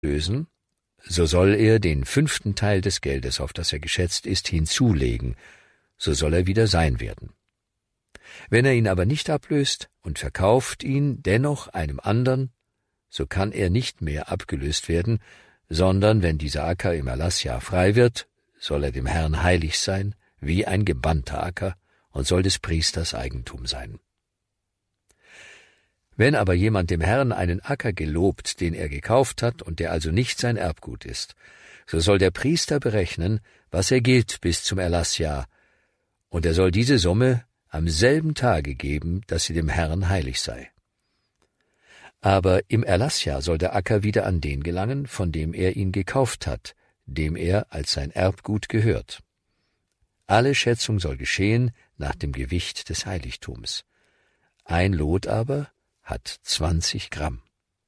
lösen, so soll er den 5. Teil des Geldes, auf das er geschätzt ist, hinzulegen, so soll er wieder sein werden. Wenn er ihn aber nicht ablöst und verkauft ihn dennoch einem anderen, so kann er nicht mehr abgelöst werden, sondern wenn dieser Acker im Erlassjahr frei wird, soll er dem Herrn heilig sein, wie ein gebannter Acker, und soll des Priesters Eigentum sein. Wenn aber jemand dem Herrn einen Acker gelobt, den er gekauft hat und der also nicht sein Erbgut ist, so soll der Priester berechnen, was er gilt bis zum Erlassjahr, und er soll diese Summe am selben Tage geben, dass sie dem Herrn heilig sei. Aber im Erlassjahr soll der Acker wieder an den gelangen, von dem er ihn gekauft hat, dem er als sein Erbgut gehört. Alle Schätzung soll geschehen nach dem Gewicht des Heiligtums. Ein Lot aber hat 20 Gramm.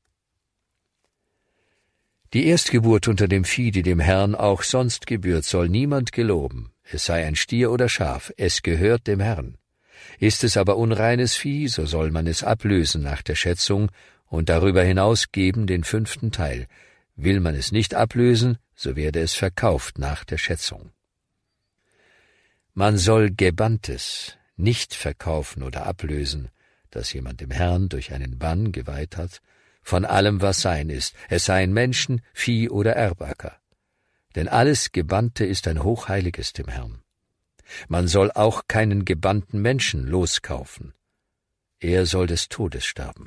Die Erstgeburt unter dem Vieh, die dem Herrn auch sonst gebührt, soll niemand geloben, es sei ein Stier oder Schaf, es gehört dem Herrn. Ist es aber unreines Vieh, so soll man es ablösen nach der Schätzung und darüber hinaus geben den 5. Teil. Will man es nicht ablösen, so werde es verkauft nach der Schätzung. Man soll Gebanntes nicht verkaufen oder ablösen, das jemand dem Herrn durch einen Bann geweiht hat, von allem, was sein ist, es seien Menschen, Vieh oder Erbacker. Denn alles Gebannte ist ein Hochheiliges dem Herrn. Man soll auch keinen gebannten Menschen loskaufen. Er soll des Todes sterben.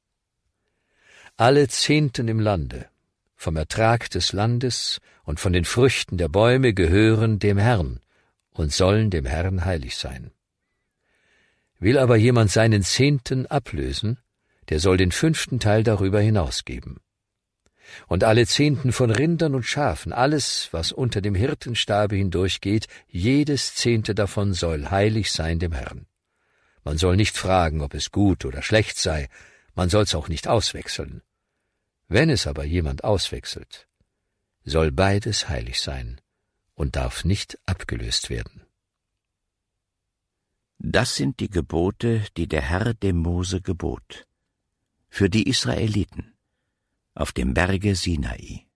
Alle Zehnten im Lande, vom Ertrag des Landes und von den Früchten der Bäume gehören dem Herrn und sollen dem Herrn heilig sein. Will aber jemand seinen 10. ablösen, der soll den 5. Teil darüber hinausgeben. Und alle 10. von Rindern und Schafen, alles, was unter dem Hirtenstabe hindurchgeht, jedes 10. davon soll heilig sein dem Herrn. Man soll nicht fragen, ob es gut oder schlecht sei, man soll's auch nicht auswechseln. Wenn es aber jemand auswechselt, soll beides heilig sein und darf nicht abgelöst werden. Das sind die Gebote, die der Herr dem Mose gebot, für die Israeliten, auf dem Berge Sinai.